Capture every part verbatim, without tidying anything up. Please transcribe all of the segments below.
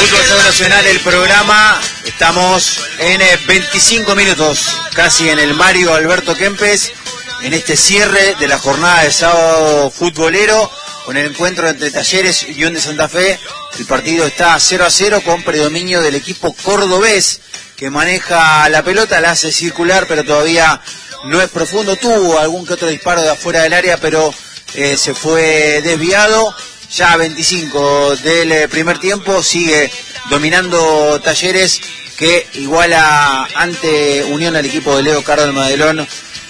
Fútbol Estado Nacional, el programa. Estamos en veinticinco minutos, casi en el Mario Alberto Kempes, en este cierre de la jornada de sábado futbolero, con el encuentro entre Talleres y Unión de Santa Fe. El partido está cero a cero con predominio del equipo cordobés, que maneja la pelota, la hace circular, pero todavía no es profundo. Tuvo algún que otro disparo de afuera del área, pero eh, se fue desviado. Ya veinticinco del primer tiempo, sigue dominando Talleres, que iguala ante Unión al equipo de Leo Cardo del Madelón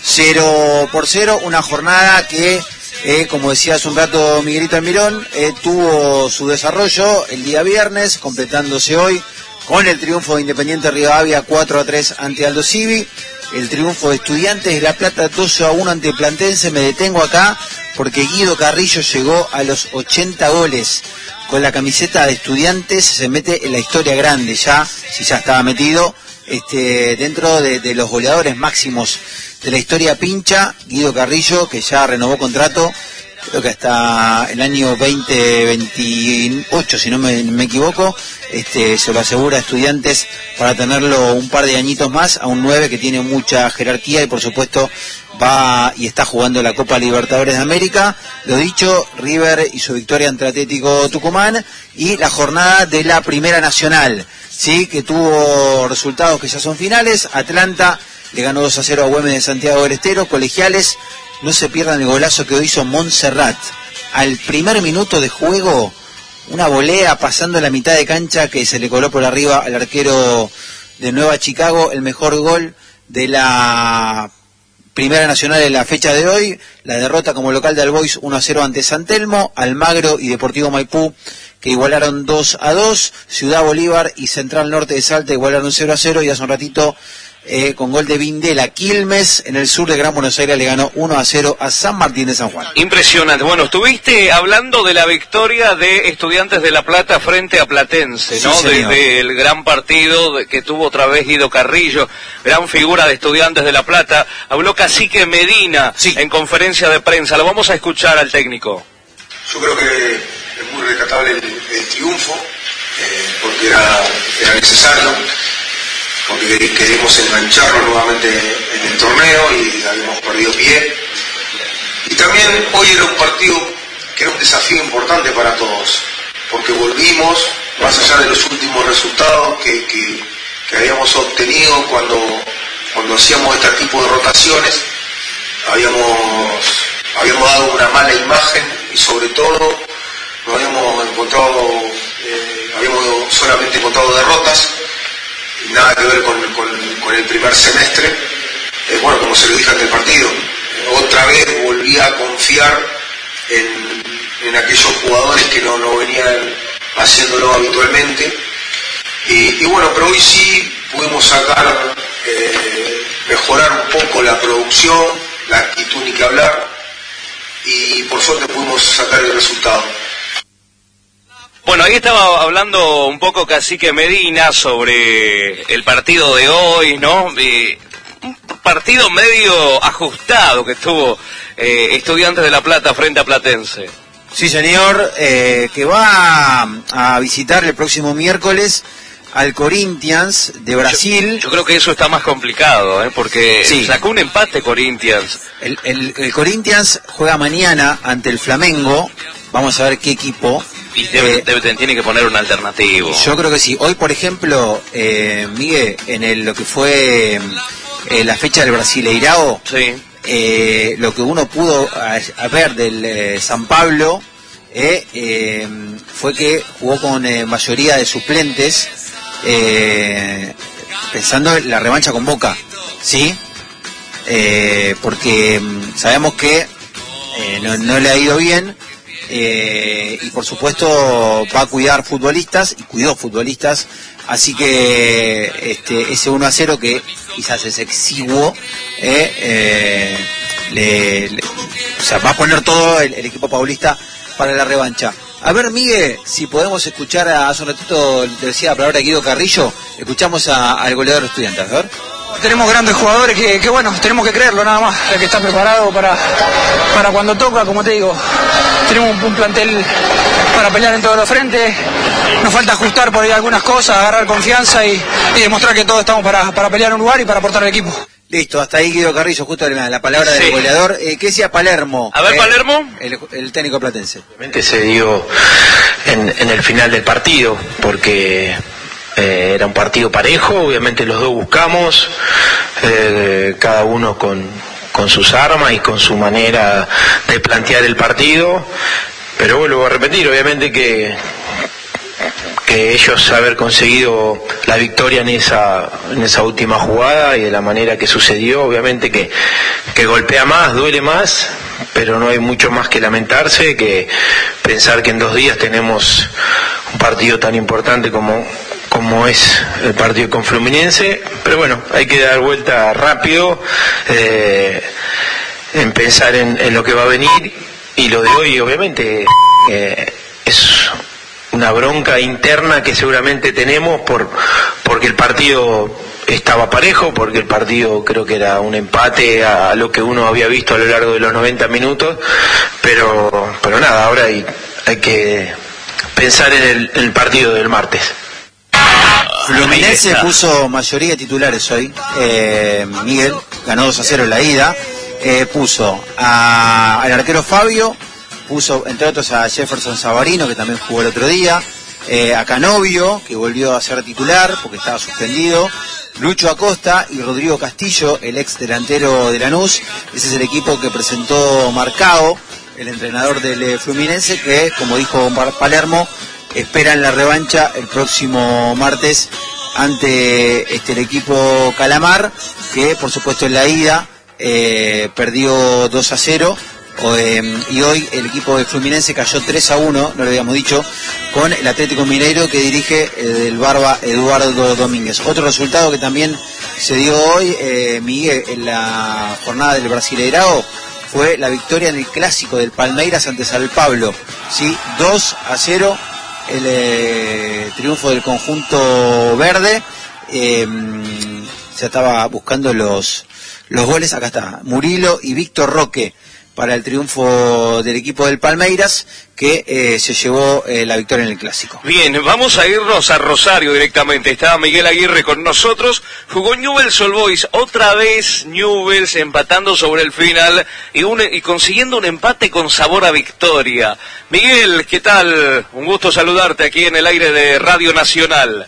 cero por cero. Una jornada que, eh, como decía hace un rato Miguelito Almirón, eh, tuvo su desarrollo el día viernes, completándose hoy con el triunfo de Independiente Rivadavia cuatro a tres ante Aldo Civi. El triunfo de Estudiantes de La Plata doce a uno ante Platense. Me detengo acá porque Guido Carrillo llegó a los ochenta goles con la camiseta de Estudiantes. Se mete en la historia grande ya, si ya estaba metido, este, dentro de, de los goleadores máximos de la historia pincha. Guido Carrillo, que ya renovó contrato, creo que hasta el año veinte veintiocho, si no me, me equivoco. Este, se lo asegura a Estudiantes para tenerlo un par de añitos más, a un nueve que tiene mucha jerarquía y por supuesto va y está jugando la Copa Libertadores de América. Lo dicho, River y su victoria ante Atlético Tucumán, y la jornada de la Primera Nacional, sí, que tuvo resultados que ya son finales. Atlanta le ganó dos a cero a Güemes de Santiago del Estero. Colegiales, no se pierdan el golazo que hizo Montserrat al primer minuto de juego, una volea pasando la mitad de cancha que se le coló por arriba al arquero de Nueva Chicago. El mejor gol de la Primera Nacional en la fecha de hoy. La derrota como local de Albois uno a cero ante San Telmo. Almagro y Deportivo Maipú, que igualaron dos a dos. Ciudad Bolívar y Central Norte de Salta igualaron cero a cero. Y hace un ratito, Eh, con gol de Vindela, Quilmes, en el sur de Gran Buenos Aires, le ganó uno a cero a San Martín de San Juan. Impresionante. Bueno, estuviste hablando de la victoria de Estudiantes de La Plata frente a Platense, ¿no? Sí, Desde el gran partido que tuvo otra vez Guido Carrillo, gran figura de Estudiantes de La Plata. Habló Cacique Medina, sí, en conferencia de prensa. Lo vamos a escuchar al técnico. Yo creo que es muy rescatable el, el triunfo, eh, porque era, era necesario, porque queremos engancharlo nuevamente en el torneo y habíamos perdido pie. Y también hoy era un partido que era un desafío importante para todos, porque volvimos, más allá de los últimos resultados que, que, que habíamos obtenido cuando, cuando hacíamos este tipo de rotaciones, habíamos, habíamos dado una mala imagen y sobre todo nos habíamos encontrado, eh, habíamos solamente encontrado derrotas. Nada que ver con, con, con el primer semestre. Eh, bueno, como se lo dije ante el partido, eh, otra vez volví a confiar en, en aquellos jugadores que no, no venían haciéndolo habitualmente. Y, y bueno, pero hoy sí pudimos sacar, eh, mejorar un poco la producción, la actitud ni que hablar, y por suerte pudimos sacar el resultado. Bueno, ahí estaba hablando un poco Cacique Medina sobre el partido de hoy, ¿no? Eh, un partido medio ajustado que tuvo eh, Estudiantes de La Plata frente a Platense. Sí, señor, eh, que va a visitar el próximo miércoles al Corinthians de Brasil. Yo, yo creo que eso está más complicado, ¿eh? Porque sí, sacó un empate Corinthians. El, el, el Corinthians juega mañana ante el Flamengo. Vamos a ver qué equipo. Y debe, eh, debe, tiene que poner un alternativo. Yo creo que sí. Hoy, por ejemplo, eh, Miguel, en el, lo que fue eh, la fecha del Brasileirao, sí, eh, lo que uno pudo a, a ver del eh, San Pablo eh, eh, fue que jugó con eh, mayoría de suplentes, eh, pensando en la revancha con Boca, ¿sí? Eh, porque sabemos que eh, no, no le ha ido bien. Eh, y por supuesto va a cuidar futbolistas y cuidó futbolistas, así que este, ese uno a cero que quizás es exiguo, eh, eh, le, le, o sea, va a poner todo el, el equipo paulista para la revancha. A ver, Miguel, si podemos escuchar a, hace un ratito, te decía la palabra Guido Carrillo, escuchamos a, al goleador Estudiantes, a ver. Tenemos grandes jugadores que, que bueno, tenemos que creerlo nada más, el que está preparado para, para cuando toca, como te digo, tenemos un, un plantel para pelear en todos los frentes, nos falta ajustar por ahí algunas cosas, agarrar confianza y, y demostrar que todos estamos para, para pelear en un lugar y para aportar al equipo. Listo, hasta ahí Guido Carrillo, justo la palabra sí. del goleador. Eh, ¿Qué decía Palermo? A ver, eh, Palermo. El, el técnico platense. Obviamente se dio en, en el final del partido, porque eh, era un partido parejo, obviamente los dos buscamos, eh, cada uno con, con sus armas y con su manera de plantear el partido, pero vuelvo a repetir, obviamente que... que ellos haber conseguido la victoria en esa en esa última jugada y de la manera que sucedió, obviamente que, que golpea más, duele más, pero no hay mucho más que lamentarse que pensar que en dos días tenemos un partido tan importante como como es el partido con Fluminense, pero bueno, hay que dar vuelta rápido eh, en pensar en, en lo que va a venir, y lo de hoy obviamente eh, es una bronca interna que seguramente tenemos por porque el partido estaba parejo, porque el partido creo que era un empate a, a lo que uno había visto a lo largo de los noventa minutos, pero pero nada, ahora hay, hay que pensar en el, en el partido del martes. Fluminense puso mayoría de titulares hoy, eh, Miguel, ganó dos a cero en la ida, eh, puso a, al arquero Fabio, puso entre otros a Jefferson Savarino, que también jugó el otro día, eh, a Canovio, que volvió a ser titular porque estaba suspendido, Lucho Acosta y Rodrigo Castillo, el ex delantero de Lanús. Ese es el equipo que presentó Marcao, el entrenador del Fluminense, que, como dijo Palermo, esperan la revancha el próximo martes ante este, el equipo Calamar, que por supuesto en la ida eh, perdió dos a cero. Eh, y hoy el equipo de Fluminense cayó tres a uno, no lo habíamos dicho, con el Atlético Mineiro, que dirige eh, el Barba Eduardo Domínguez. Otro resultado que también se dio hoy, eh, Miguel, en la jornada del Brasileirao, fue la victoria en el clásico del Palmeiras ante San Pablo, ¿sí? dos a cero, el eh, triunfo del conjunto verde. Eh, se estaba buscando los, los goles, acá está, Murilo y Víctor Roque, para el triunfo del equipo del Palmeiras, que eh, se llevó eh, la victoria en el clásico. Bien, vamos a irnos a Rosario directamente. Estaba Miguel Aguirre con nosotros. Jugó Newell's Old Boys, otra vez Newell's empatando sobre el final y, un, y consiguiendo un empate con sabor a victoria. Miguel, ¿qué tal? Un gusto saludarte aquí en el aire de Radio Nacional.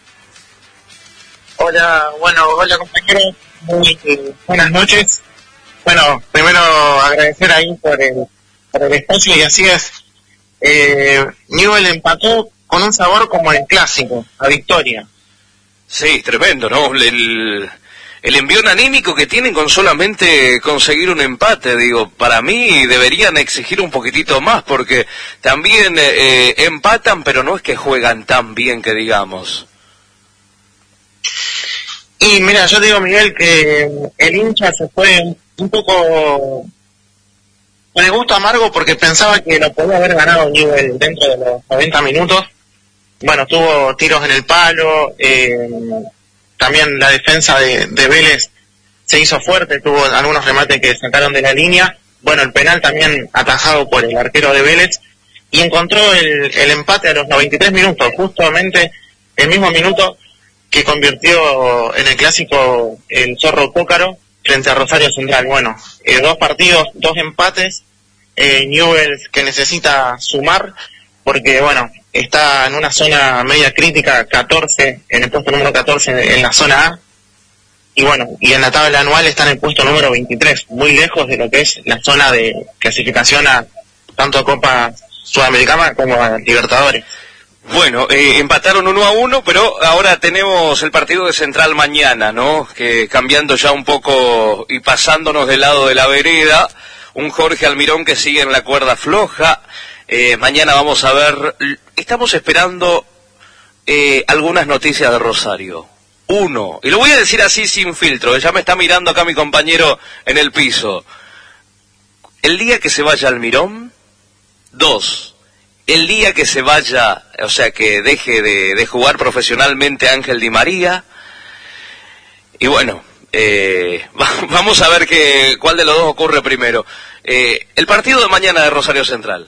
Hola, bueno, hola compañeros, muy eh, buenas noches. Bueno, primero agradecer ahí por el, por el espacio, y así es. Eh, Newell empató con un sabor como el clásico, a victoria. Sí, tremendo, ¿no? El, el envión anímico que tienen con solamente conseguir un empate, digo, para mí deberían exigir un poquitito más, porque también eh, empatan, pero no es que juegan tan bien que digamos. Y mira, yo digo, Miguel, que el hincha se fue un poco con el gusto amargo porque pensaba que lo podía haber ganado Newell dentro de los noventa minutos. Bueno, tuvo tiros en el palo, eh, también la defensa de, de Vélez se hizo fuerte, tuvo algunos remates que sacaron de la línea. Bueno, el penal también atajado por el arquero de Vélez, y encontró el, el empate a los noventa y tres minutos, justamente el mismo minuto que convirtió en el clásico el Zorro Pócaro frente a Rosario Central. Bueno, eh, dos partidos, dos empates, eh, Newell's que necesita sumar, porque bueno, está en una zona media crítica, catorce, en el puesto número catorce en, en la zona A, y bueno, y en la tabla anual está en el puesto número veintitrés, muy lejos de lo que es la zona de clasificación a tanto a Copa Sudamericana como a Libertadores. Bueno, eh, empataron uno a uno, pero ahora tenemos el partido de Central mañana, ¿no? Que cambiando ya un poco y pasándonos del lado de la vereda, un Jorge Almirón que sigue en la cuerda floja. Eh, mañana vamos a ver, estamos esperando eh, algunas noticias de Rosario. Uno, y lo voy a decir así sin filtro, ya me está mirando acá mi compañero en el piso. El día que se vaya Almirón, dos. El día que se vaya, o sea, que deje de, de jugar profesionalmente Ángel Di María, y bueno, eh, vamos a ver que, cuál de los dos ocurre primero. Eh, el partido de mañana de Rosario Central.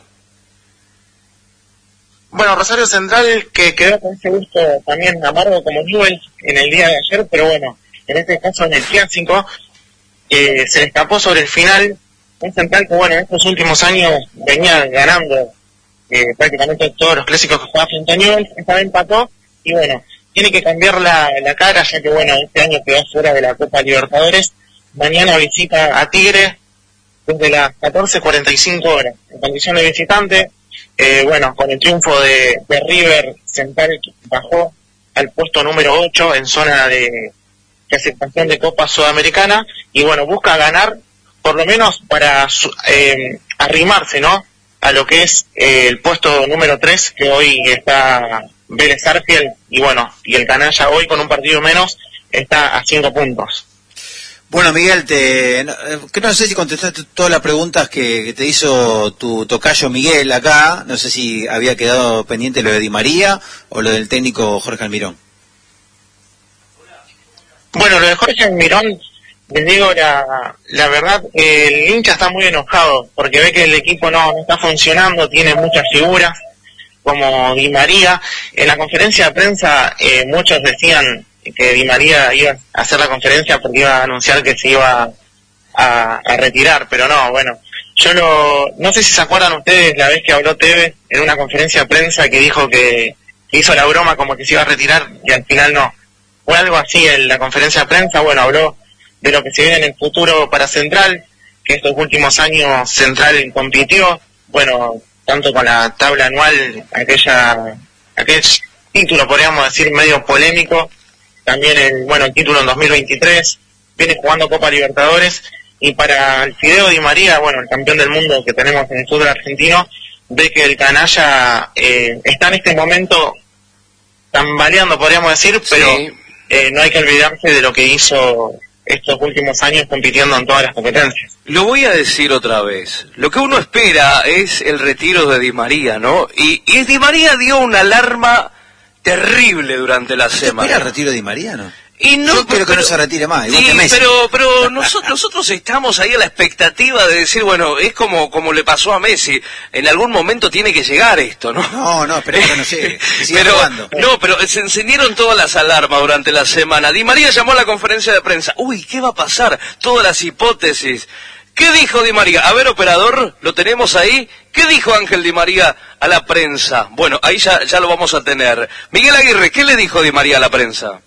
Bueno, Rosario Central que quedó con ese gusto también amargo como Newell's en el día de ayer, pero bueno, en este caso en el clásico, eh, se le escapó sobre el final. Un Central que bueno, en estos últimos años venía ganando eh, prácticamente todos los clásicos que jugaba frente a Newell's, esta vez empató y bueno, tiene que cambiar la, la cara, ya que bueno, este año quedó fuera de la Copa Libertadores. Mañana visita a Tigre desde las catorce cuarenta y cinco horas, en condición de visitante. Eh, bueno, con el triunfo de, de River, Central bajó al puesto número ocho en zona de clasificación de Copa Sudamericana y bueno, busca ganar por lo menos para eh, arrimarse, ¿no?, a lo que es eh, el puesto número tres, que hoy está Vélez Sarsfield, y bueno, y el canalla hoy con un partido menos está a cinco puntos. Bueno, Miguel, te, no, que no sé si contestaste todas las preguntas que, que te hizo tu tocayo Miguel acá. No sé si había quedado pendiente lo de Di María o lo del técnico Jorge Almirón. Bueno, lo de Jorge Almirón, les digo la, la verdad, el hincha está muy enojado porque ve que el equipo no, no está funcionando, tiene muchas figuras como Di María. En la conferencia de prensa eh, muchos decían que Di María iba a hacer la conferencia porque iba a anunciar que se iba a, a retirar, pero no, bueno, yo lo, no sé si se acuerdan ustedes la vez que habló Tevez en una conferencia de prensa que dijo que, que hizo la broma como que se iba a retirar y al final no. Fue algo así en la conferencia de prensa. Bueno, habló de lo que se viene en el futuro para Central, que estos últimos años Central compitió, bueno, tanto con la tabla anual, aquella, aquel título podríamos decir medio polémico, también el, bueno, el título en dos mil veintitrés, viene jugando Copa Libertadores, y para el Fideo Di María, bueno, el campeón del mundo que tenemos en el fútbol argentino, ve que el canalla eh, está en este momento tambaleando, podríamos decir, pero sí. eh, no hay que olvidarse de lo que hizo estos últimos años compitiendo en todas las competencias. Lo voy a decir otra vez, lo que uno espera es el retiro de Di María, ¿no? Y, y Di María dio una alarma terrible durante la semana. ¿Espera el retiro de Di María, no? Y no, Yo espero pero, que no se retire más, igual sí, que Messi. pero, pero nosotros, nosotros estamos ahí a la expectativa de decir, bueno, es como, como le pasó a Messi, en algún momento tiene que llegar esto, ¿no? No, no, esperemos que no llegue, que siga pero, jugando. No, pero se encendieron todas las alarmas durante la semana. Di María llamó a la conferencia de prensa. Uy, ¿qué va a pasar? Todas las hipótesis. ¿Qué dijo Di María? A ver, operador, ¿lo tenemos ahí? ¿Qué dijo Ángel Di María a la prensa? Bueno, ahí ya, ya lo vamos a tener. Miguel Aguirre, ¿qué le dijo Di María a la prensa?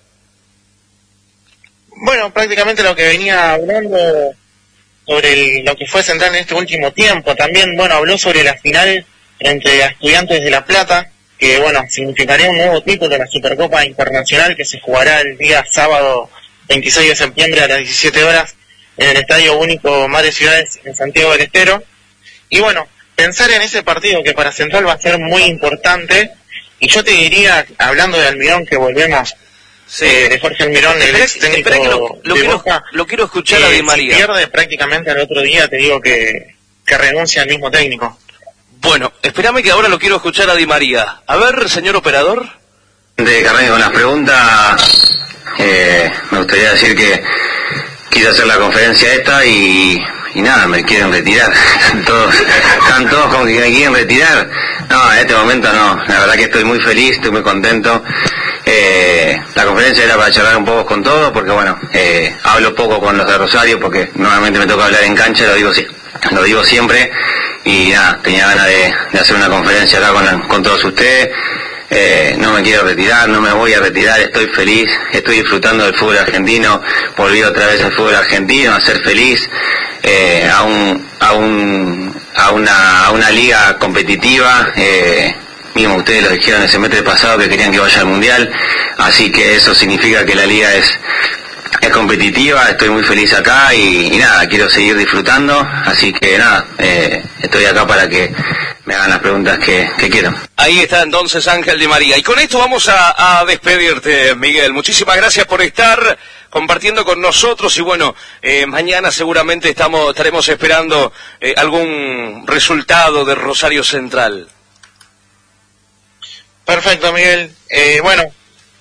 Bueno, prácticamente lo que venía hablando sobre el, lo que fue Central en este último tiempo. También, bueno, habló sobre la final entre Estudiantes de La Plata, que, bueno, significaría un nuevo título de la Supercopa Internacional que se jugará el día sábado veintiséis de septiembre a las diecisiete horas en el Estadio Único Madre Ciudades en Santiago del Estero. Y bueno, pensar en ese partido que para Central va a ser muy importante. Y yo te diría, hablando de Almirón, que volvemos... Sí. Eh, de Jorge Almirón, el ex técnico que lo, lo, de quiero, Boca, lo quiero escuchar eh, a Di María. Si pierde prácticamente al otro día, te digo que, que renuncia al mismo técnico. Bueno, espérame que ahora lo quiero escuchar a Di María. A ver, señor operador. De Carrera, con las preguntas, eh, me gustaría decir que quise hacer la conferencia esta y, y nada, me quieren retirar. todos, están todos como que me quieren retirar. No, en este momento no, la verdad que estoy muy feliz, estoy muy contento. Eh, la conferencia era para charlar un poco con todos, porque bueno, eh, hablo poco con los de Rosario, porque normalmente me toca hablar en cancha, lo digo, lo digo siempre, y nada, tenía ganas de, de hacer una conferencia acá con, la, con todos ustedes. Eh, no me quiero retirar, no me voy a retirar, estoy feliz, estoy disfrutando del fútbol argentino, volví otra vez al fútbol argentino, a ser feliz, eh, a un, a un, a una, a una liga competitiva, eh, mismo ustedes lo dijeron el semestre pasado que querían que vaya al Mundial, así que eso significa que la liga es, es competitiva, estoy muy feliz acá y, y nada, quiero seguir disfrutando, así que nada, eh, estoy acá para que me hagan las preguntas que, que quieran. Ahí está entonces Ángel Di María. Y con esto vamos a, a despedirte, Miguel. Muchísimas gracias por estar compartiendo con nosotros y bueno, eh, mañana seguramente estamos estaremos esperando eh, algún resultado de Rosario Central. Perfecto, Miguel. Eh, bueno,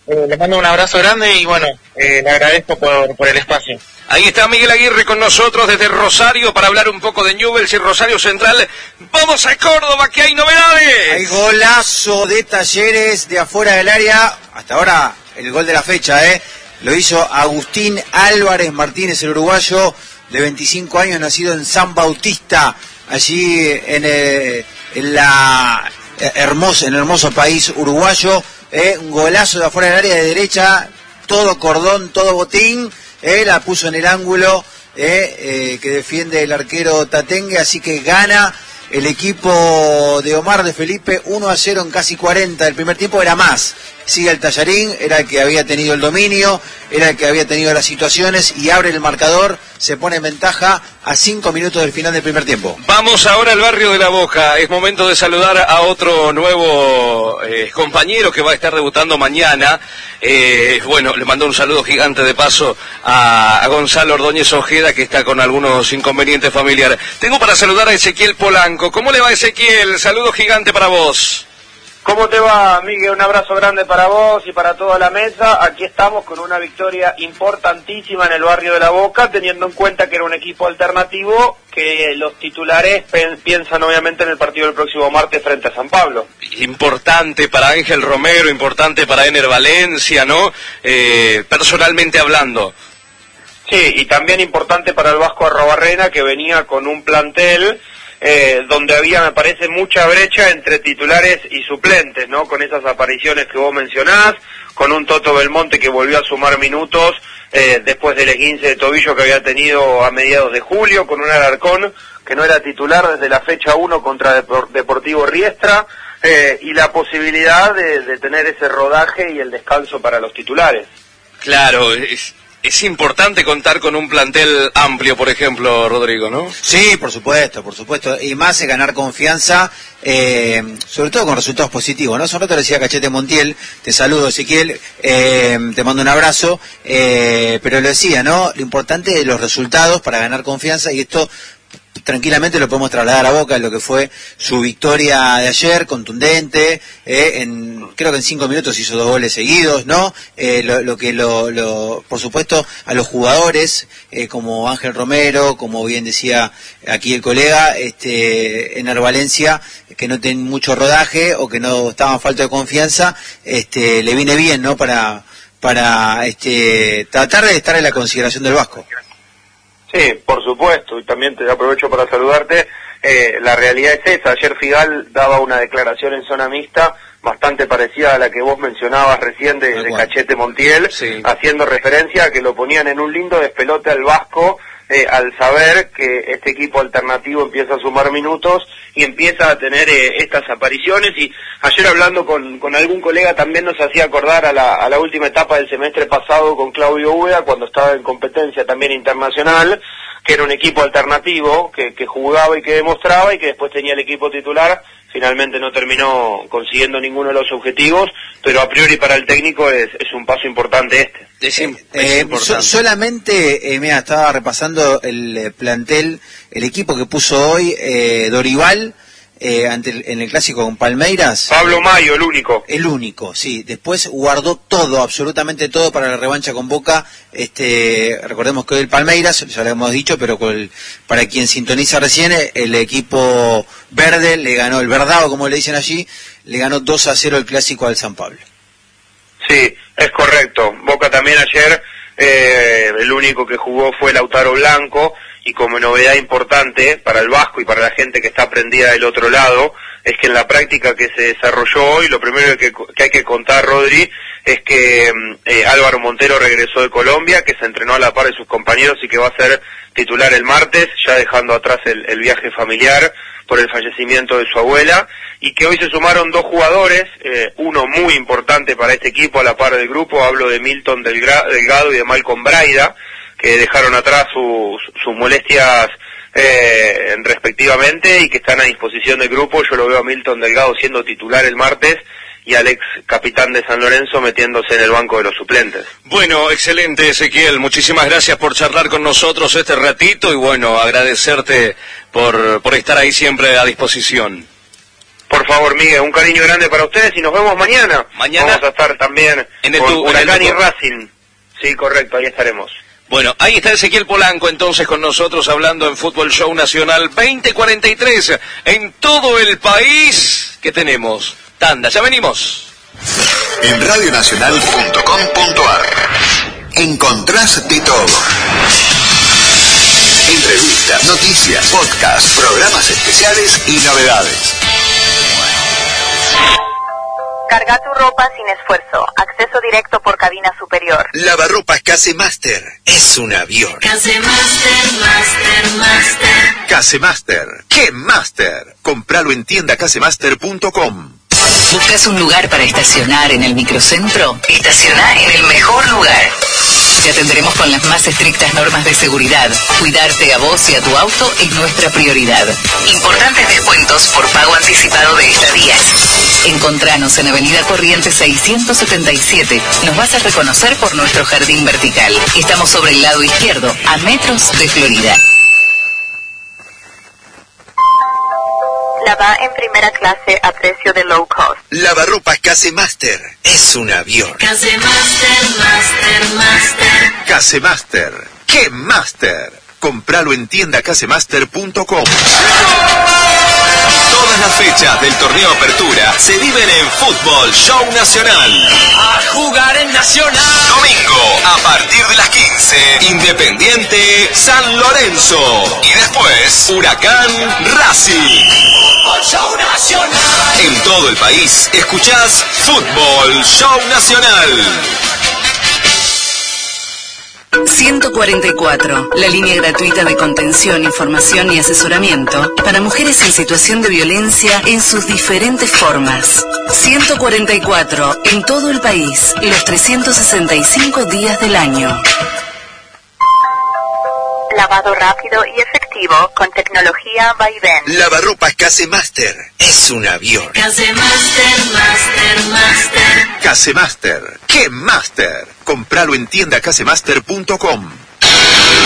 Eh, les mando un abrazo grande y bueno, eh, le agradezco por, por el espacio. Ahí está Miguel Aguirre con nosotros desde Rosario para hablar un poco de Newell's y Rosario Central. ¡Vamos a Córdoba, que hay novedades! Hay golazo de Talleres de afuera del área. Hasta ahora el gol de la fecha, ¿eh? Lo hizo Agustín Álvarez Martínez, el uruguayo de veinticinco años, nacido en San Bautista, allí en, eh, en la hermosa, en el hermoso país uruguayo. ¿eh? Un golazo de afuera del área de derecha, todo cordón, todo botín. Eh, la puso en el ángulo eh, eh, que defiende el arquero Tatengue, así que gana el equipo de Omar de Felipe uno a cero en casi cuarenta. El primer tiempo era más, sigue el Tallarín, era el que había tenido el dominio, era el que había tenido las situaciones y abre el marcador, se pone en ventaja a cinco minutos del final del primer tiempo. Vamos ahora al barrio de La Boca, es momento de saludar a otro nuevo eh, compañero que va a estar debutando mañana. Eh, bueno, le mando un saludo gigante de paso a, a Gonzalo Ordóñez Ojeda, que está con algunos inconvenientes familiares. Tengo para saludar a Ezequiel Polanco. ¿Cómo le va, Ezequiel? Saludo gigante para vos. ¿Cómo te va, Miguel? Un abrazo grande para vos y para toda la mesa. Aquí estamos con una victoria importantísima en el barrio de La Boca, teniendo en cuenta que era un equipo alternativo, que los titulares piensan obviamente en el partido del próximo martes frente a San Pablo. Importante para Ángel Romero, importante para Ener Valencia, ¿no? Eh, personalmente hablando. Sí, y también importante para el Vasco Arrobarrena, que venía con un plantel Eh, donde había, me parece, mucha brecha entre titulares y suplentes, ¿no? Con esas apariciones que vos mencionás, con un Toto Belmonte que volvió a sumar minutos eh, después del esguince de tobillo que había tenido a mediados de julio, con un Alarcón que no era titular desde la fecha uno contra Depor- Deportivo Riestra, eh, y la posibilidad de, de tener ese rodaje y el descanso para los titulares. Claro, es... Es importante contar con un plantel amplio, por ejemplo, Rodrigo, ¿no? Sí, por supuesto, por supuesto. Y más es ganar confianza, eh, sobre todo con resultados positivos, ¿no? Hace un rato decía Cachete Montiel, te saludo, Ezequiel, eh, te mando un abrazo, eh, pero lo decía, ¿no? Lo importante es los resultados para ganar confianza, y esto tranquilamente lo podemos trasladar a Boca en lo que fue su victoria de ayer, contundente, eh, en, creo que en cinco minutos hizo dos goles seguidos, ¿no? Eh, lo, lo que lo, lo, por supuesto, a los jugadores, eh, como Ángel Romero, como bien decía aquí el colega, este, Ener Valencia, que no tienen mucho rodaje o que no estaban falta de confianza, este, le viene bien, ¿no? Para, para, este, tratar de estar en la consideración del Vasco. Sí, por supuesto, y también te aprovecho para saludarte. Eh, la realidad es esa. Ayer Figal daba una declaración en zona mixta bastante parecida a la que vos mencionabas recién de, de Cachete Montiel, sí, haciendo referencia a que lo ponían en un lindo despelote al Vasco, eh, al saber que este equipo alternativo empieza a sumar minutos y empieza a tener eh, estas apariciones. Y ayer hablando con, con algún colega también nos hacía acordar a la, a la última etapa del semestre pasado con Claudio Úbeda, cuando estaba en competencia también internacional, que era un equipo alternativo, que, que jugaba y que demostraba, y que después tenía el equipo titular. Finalmente no terminó consiguiendo ninguno de los objetivos, pero a priori para el técnico es, es un paso importante este. Es, es eh, importante. So, solamente, eh, mira, estaba repasando el eh, plantel, el equipo que puso hoy eh, Dorival, eh, ante el, en el clásico con Palmeiras. Pablo Mayo, el único. El único, sí. Después guardó todo, absolutamente todo para la revancha con Boca. Este, recordemos que hoy el Palmeiras, ya lo hemos dicho, pero con el, para quien sintoniza recién, el equipo verde le ganó, el verdado como le dicen allí, le ganó dos a cero el clásico al San Pablo. Sí, es correcto. Boca también ayer, eh, el único que jugó fue Lautaro Blanco, y como novedad importante para el Vasco y para la gente que está prendida del otro lado, es que en la práctica que se desarrolló hoy, lo primero que, que hay que contar, Rodri, es que eh, Álvaro Montero regresó de Colombia, que se entrenó a la par de sus compañeros y que va a ser titular el martes, ya dejando atrás el, el viaje familiar por el fallecimiento de su abuela, y que hoy se sumaron dos jugadores, eh, uno muy importante para este equipo a la par del grupo, hablo de Milton Delgado y de Malcolm Braida, que dejaron atrás sus, sus molestias eh, respectivamente y que están a disposición del grupo. Yo lo veo a Milton Delgado siendo titular el martes y al ex capitán de San Lorenzo metiéndose en el banco de los suplentes. Bueno, excelente, Ezequiel, muchísimas gracias por charlar con nosotros este ratito y bueno, agradecerte por, por estar ahí siempre a disposición. Por favor, Miguel, un cariño grande para ustedes y nos vemos mañana. Mañana vamos a estar también en el con tu, Huracán en el y Racing. Sí, correcto, ahí estaremos. Bueno, ahí está Ezequiel Polanco entonces con nosotros hablando en Fútbol Show Nacional veinte cuarenta y tres en todo el país. ¿Qué tenemos? Tanda, ya venimos. En radio nacional punto com punto a r encontrás de todo. Entrevistas, noticias, podcasts, programas especiales y novedades. Carga tu ropa sin esfuerzo. Acceso directo por cabina superior. Lavarropas Case Master. Es un avión. Case Master, Master, Master. Case Master. ¿Qué Master? Compralo en tienda casemaster punto com. ¿Buscas un lugar para estacionar en el microcentro? Estaciona en el mejor lugar. Te atenderemos con las más estrictas normas de seguridad. Cuidarte a vos y a tu auto es nuestra prioridad. Importantes descuentos por pago anticipado de estadías. Encontranos en Avenida Corrientes seiscientos setenta y siete. Nos vas a reconocer por nuestro jardín vertical. Estamos sobre el lado izquierdo, a metros de Florida. Lava en primera clase a precio de low cost. Lavarropas Case Master. Es un avión. Case Master, Master, Master. Case Master. ¿Qué Master? Compralo en tienda casemaster punto com. Todas las fechas del torneo Apertura se viven en Fútbol Show Nacional. A jugar en Nacional. Domingo, a partir de las quince, Independiente San Lorenzo. Y después, Huracán Racing. Fútbol Show Nacional. En todo el país, escuchás Fútbol Show Nacional. ciento cuarenta y cuatro, la línea gratuita de contención, información y asesoramiento para mujeres en situación de violencia en sus diferentes formas. ciento cuarenta y cuatro, en todo el país, los trescientos sesenta y cinco días del año. Lavado rápido y efectivo con tecnología Vaivén. Lavarropas Case Master. Es un avión. Case Master, Master, Master. Case Master. ¿Qué Master? Compralo en tienda casemaster punto com.